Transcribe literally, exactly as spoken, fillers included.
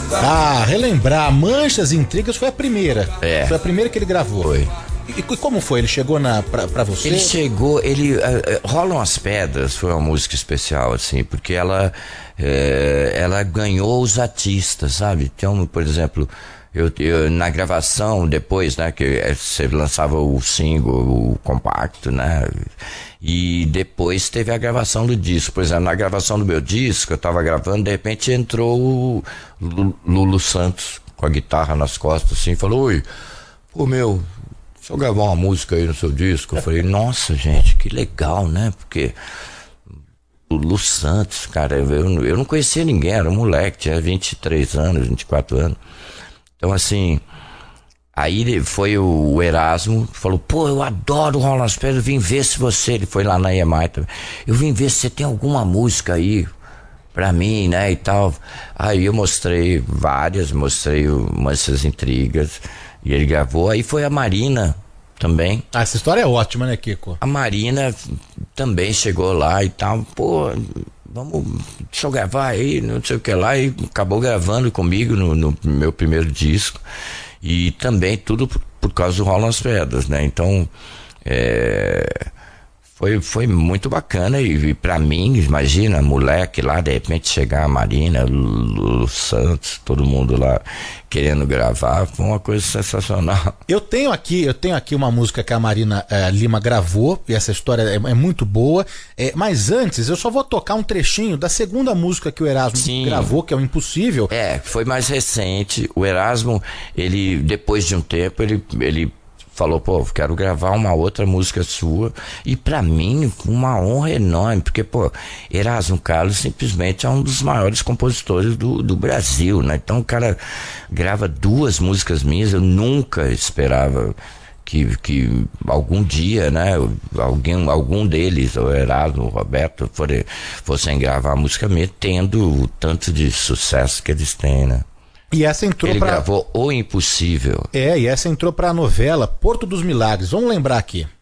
Ah, relembrar, Manchas e Intrigas foi a primeira. É. Foi a primeira que ele gravou. Foi. E, e como foi? Ele chegou na, pra, pra você? Ele chegou, ele... Uh, uh, Rolam as Pedras foi uma música especial, assim, porque ela, uh, ela ganhou os artistas, sabe? Então, por exemplo... Eu, eu, na gravação, depois, né, que você lançava o single, o compacto, né, e depois teve a gravação do disco. Por exemplo, na gravação do meu disco, eu tava gravando, de repente entrou o Lulu Santos com a guitarra nas costas, assim, falou: oi, pô, meu, deixa eu gravar uma música aí no seu disco. Eu falei: nossa, gente, que legal, né, porque... Lulu Santos, cara, eu, eu não conhecia ninguém, era um moleque, tinha vinte e três anos, vinte e quatro anos. Então, assim, aí foi o, o Erasmo, falou: pô, eu adoro o Rolam as Pedras, eu vim ver se você... Ele foi lá na E M I também. Eu vim ver se você tem alguma música aí pra mim, né, e tal. Aí eu mostrei várias, mostrei umas essas intrigas, e ele gravou. Aí foi a Marina também. Ah, essa história é ótima, né, Kiko? A Marina também chegou lá e tal, pô... Vamos, deixa eu gravar aí, não sei o que lá, e acabou gravando comigo no, no meu primeiro disco, e também tudo por, por causa do Rolam as Pedras, né? Então, é, foi, foi muito bacana, e, e pra mim, imagina, moleque lá, de repente chegar a Marina, o Santos, todo mundo lá querendo gravar, foi uma coisa sensacional. Eu tenho aqui, eu tenho aqui uma música que a Marina eh, Lima gravou, e essa história é, é muito boa, é, mas antes eu só vou tocar um trechinho da segunda música que o Erasmo Sim. gravou, que é o Impossível. É, foi mais recente. O Erasmo, ele, depois de um tempo, ele, ele falou: pô, quero gravar uma outra música sua. E pra mim, uma honra enorme, porque, pô, Erasmo Carlos simplesmente é um dos maiores compositores do, do Brasil, né? Então o cara grava duas músicas minhas. Eu nunca esperava que, que algum dia, né, alguém, algum deles, o Erasmo, o Roberto, for, fossem gravar a música minha, tendo o tanto de sucesso que eles têm, né? E essa entrou Ele pra... gravou O Impossível. É, e essa entrou pra novela Porto dos Milagres. Vamos lembrar aqui.